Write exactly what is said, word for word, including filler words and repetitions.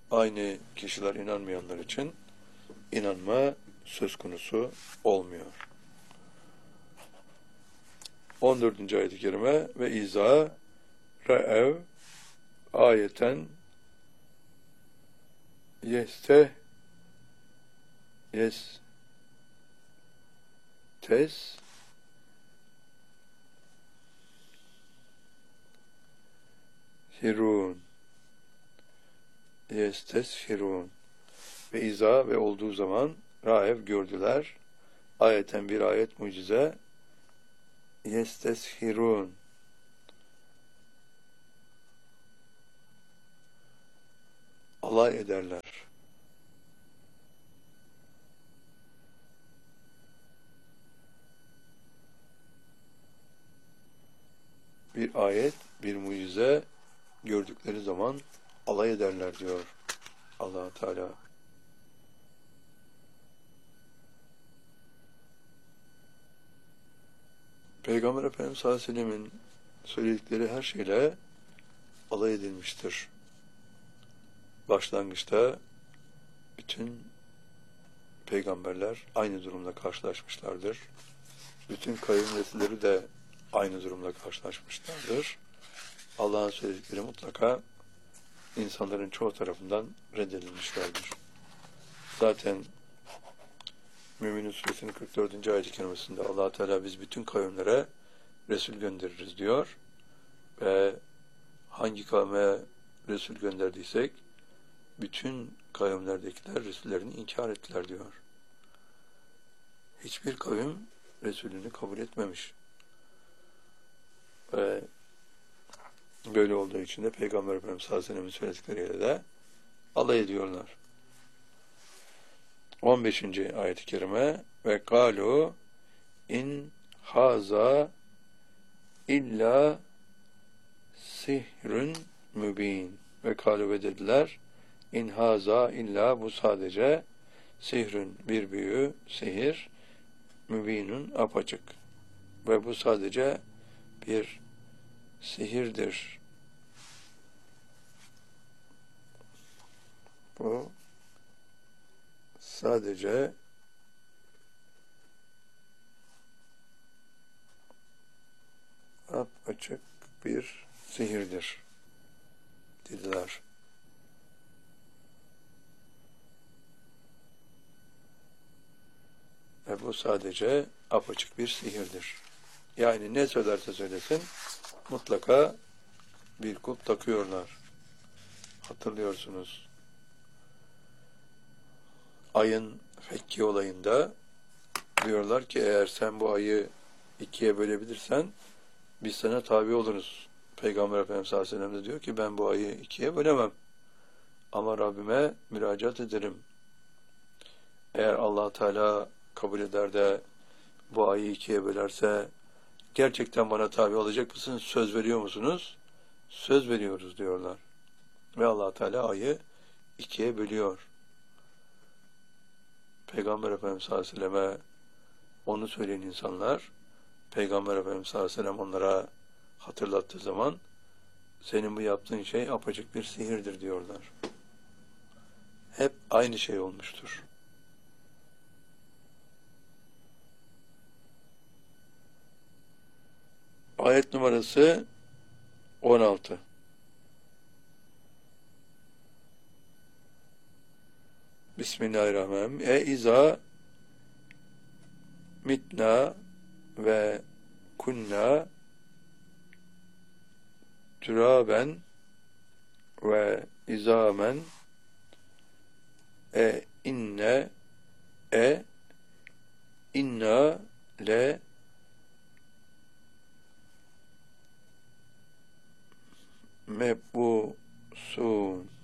aynı kişiler inanmayanlar için inanma söz konusu olmuyor. on dördüncü ayet-i kerime ve izâ re'ev ayeten yeste yes tes hirun yesteshirun ve iza ve olduğu zaman raev gördüler ayeten bir ayet mucize yesteshirun alay ederler. Bir ayet, bir mucize gördükleri zaman alay ederler diyor Allah Teala. Peygamber Efendimiz sallallahu aleyhi ve sellem'in söyledikleri her şeyle alay edilmiştir. Başlangıçta bütün peygamberler aynı durumla karşılaşmışlardır. Bütün kavim nesilleri de aynı durumla karşılaşmışlardır. Allah'ın söyledikleri mutlaka insanların çoğu tarafından reddedilmişlerdir. Zaten Mü'minin Suresinin kırk dördüncü ayet-i kerimesinde Allah Teala biz bütün kavimlere Resul göndeririz diyor ve hangi kavme Resul gönderdiysek bütün kavimlerdekiler Resullerini inkar ettiler diyor. Hiçbir kavim Resulünü kabul etmemiş. Ve böyle olduğu için de Peygamber Efendimiz sallallahu aleyhi ve sellem'in söyledikleriyle de alay ediyorlar. on beşinci ayet-i kerime ve galu in haza illa sihrün mübin ve galu ve dediler in haza illa bu sadece sihrün bir büyü sihir mübinun apaçık ve bu sadece bir sihirdir. Bu sadece apaçık bir sihirdir dediler. Ve bu sadece apaçık bir sihirdir. Yani ne söylerse söylesin mutlaka bir kulp takıyorlar. Hatırlıyorsunuz. Ayın fekki olayında diyorlar ki eğer sen bu ayı ikiye bölebilirsen biz sana tabi oluruz. Peygamber Efendimiz sallallahu aleyhi ve sellem de diyor ki ben bu ayı ikiye bölemem. Ama Rabbime müracaat ederim. Eğer Allah Teala kabul eder de bu ayı ikiye bölerse gerçekten bana tabi olacak mısınız? Söz veriyor musunuz? Söz veriyoruz diyorlar. Ve Allah Teala ayı ikiye bölüyor. Peygamber Efendimiz sallallahu aleyhi ve selleme onu söyleyen insanlar Peygamber Efendimiz sallallahu aleyhi ve sellem onlara hatırlattığı zaman senin bu yaptığın şey apaçık bir sihirdir diyorlar. Hep aynı şey olmuştur. Ayet numarası on altı. Bismillahirrahmanirrahim. E iza mitna ve kunna türaben ve izamen e inne e inna le mebusun